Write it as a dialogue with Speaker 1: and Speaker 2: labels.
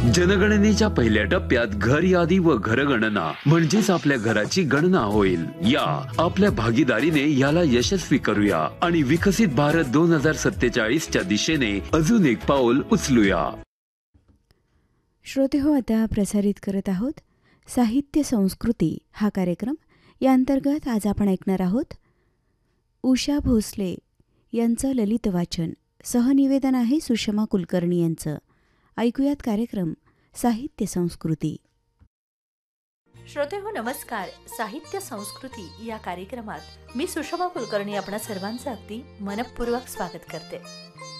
Speaker 1: जनगणनेच्या पहिल्या टप्प्यात घर यादी व घरगणना म्हणजेच आपल्या घराची गणना होईल। या आपल्या भागीदारीने याला यशस्वी करूया आणि विकसित भारत 2047 च्या दिशेने अजून एक पाऊल उचलूया।
Speaker 2: श्रोते हो, आता प्रसारित करत आहोत साहित्य संस्कृती हा कार्यक्रम। या अंतर्गत आज आपण ऐकणार आहोत उषा भोसले यांचं ललित वाचन, सहनिवेदन आहे सुषमा कुलकर्णी यांचं। ऐकूयात कार्यक्रम साहित्य संस्कृती।
Speaker 3: श्रोते हो, नमस्कार। साहित्य संस्कृती या कार्यक्रमात मी सुषमा कुलकर्णी आपणा सर्वांचं अगदी मनपूर्वक स्वागत करते।